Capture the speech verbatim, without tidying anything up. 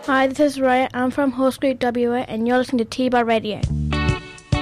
Hi, this is Raya. I'm from Horse Creek, W A, and you're listening to T-Bar Radio.